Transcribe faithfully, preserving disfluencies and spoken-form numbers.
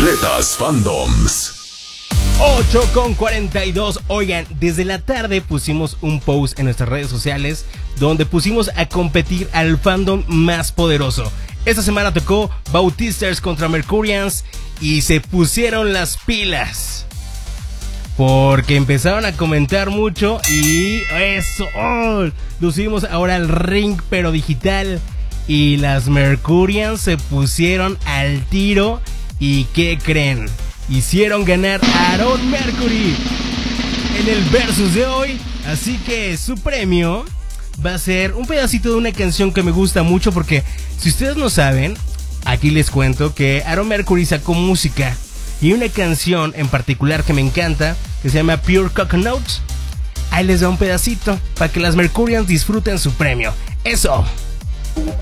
Atletas Fandoms. ocho con cuarenta y dos. Oigan, desde la tarde pusimos un post en nuestras redes sociales donde pusimos a competir al fandom más poderoso. Esta semana tocó Bautisters contra Mercurians y se pusieron las pilas porque empezaron a comentar mucho y eso, oh, lo subimos ahora al ring pero digital y las Mercurians se pusieron al tiro y ¿qué creen? Hicieron ganar a Aaron Mercury en el versus de hoy. Así que su premio va a ser un pedacito de una canción que me gusta mucho. Porque si ustedes no saben, aquí les cuento que Aaron Mercury sacó música y una canción en particular que me encanta, que se llama Pure Coconut. Ahí les da un pedacito para que las Mercurians disfruten su premio. Eso.